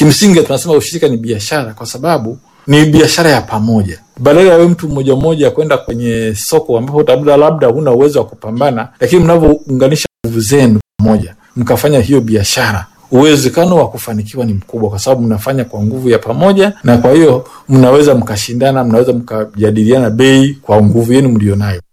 Kimsingi tunasema ushirika ni biashara kwa sababu ni biashara ya pamoja. Badala ya wewe mtu mmoja mmoja kwenda kwenye soko ambapo labda huna uwezo wa kupambana, lakini mnapounganisha nguvu zenu pamoja mkafanya hiyo biashara, uwezekano wa kufanikiwa ni mkubwa kwa sababu mnafanya kwa nguvu ya pamoja, na kwa hiyo mnaweza mkashindana, mnaweza mkajadiliana bei kwa nguvu yenu mlionayo.